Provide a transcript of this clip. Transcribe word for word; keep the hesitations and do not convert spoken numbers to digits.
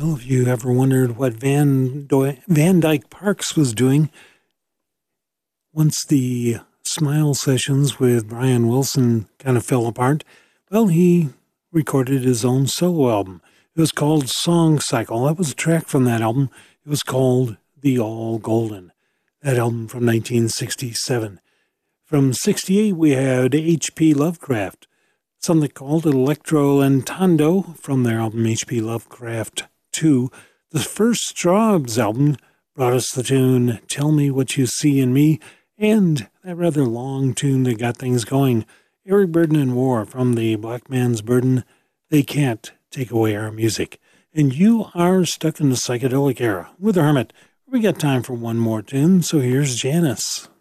Well, if you ever wondered what Van, Do- Van Dyke Parks was doing, once the Smile sessions with Brian Wilson kind of fell apart, well, he recorded his own solo album. It was called Song Cycle. That was a track from that album. It was called The All Golden. That album from nineteen sixty-seven. From sixty-eight, we had H P Lovecraft, something called Electro Lentando from their album H P Lovecraft two. The first Strawbs album brought us the tune Tell Me What You See in Me, and that rather long tune that got things going, Eric Burden and War from the Black Man's Burden. They can't take away our music. And you are stuck in the psychedelic era with the Hermit. We got time for one more tune, so here's Janice.